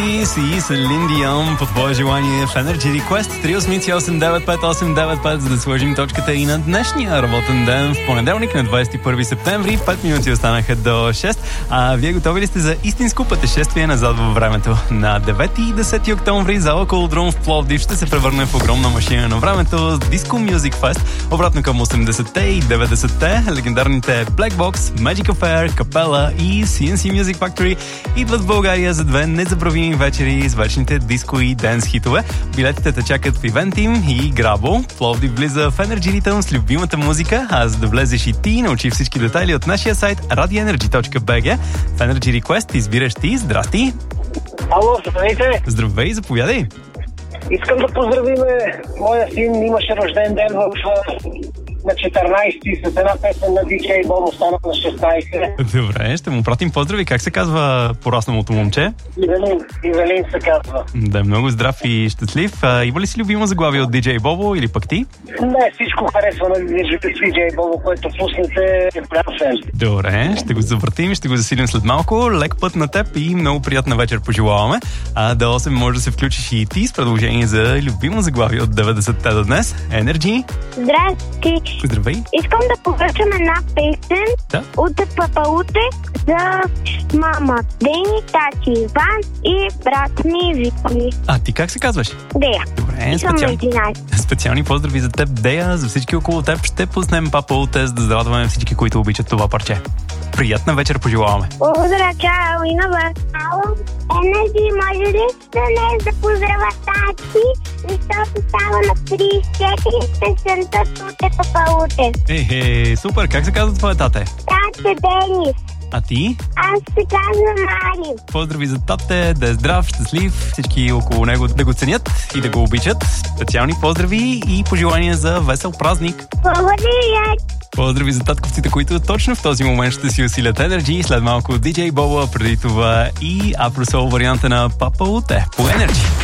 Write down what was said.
Си Селин Дион по твое желание в Energy Request 388-895-895, за да сложим точката и на днешния работен ден в понеделник на 21 септември. 5 минути останаха до 6. А вие готови ли сте за истинско пътешествие назад във времето? На 9 и 10 октомври зала Колодрум в Пловдив ще се превърне в огромна машина на времето с Disco Music Fest. Обратно към 80-те и 90-те легендарните Black Box, Magic Affair, Capella и CNC Music Factory идват в България за две незабравими вечери с вечните диско и денс хитове. Билетите те чакат в Eventim и Грабо. Пловдив влиза в Energy Rhythm с любимата музика, а за да влезеш и ти, научи всички детайли от нашия сайт radioenergy.bg. В Energy Request избираш ти. Здрасти! Ало, здравейте! Здравей, заповядай! Искам да поздравиме моя син, имаше рожден ден на 14-ти с една песен на DJ Bobo, стана на 16. Добре, ще му пратим поздрави. Как се казва порасналото момче? Ивелин се казва. Да е много здрав и щастлив. Има ли си любима заглавие от DJ Bobo или пък ти? Не, всичко харесва на DJ Bobo, което пуснете е прям фен. Добре, ще го завъртим и ще го засилим след малко. Лек път на теб и много приятна вечер пожелаваме. До 8 може да се включиш и ти с предложение за любима заглавие от 90-те до днес. Energy. Здрасти! Здравей! Искам да поръчам една песен от Папауте за мама Дени, тати Иван и брат ми Вики. А ти как се казваш? Дея. Добре, специални поздрави за теб, Дея, за всички около теб. Ще пуснем Папауте, за да зарадваме всички, които обичат това парче. Приятна вечер пожелаваме. Благодаря, чао и на вас. Ало, Energy, може ли днес да поздравя тати, защото става на 34 песента от Папауте. Супер, как се казва твоя тате? Тате Денис. А ти? Аз се казвам Мари. Поздрави за тате, да е здрав, щастлив, всички около него да го ценят и да го обичат. Специални поздрави и пожелания за весел празник. Благодаря. Поздрави за татковците, които точно в този момент ще си усилят Energy. След малко DJ Bobo, преди това и Afro Soul варианта на Папауте по Energy.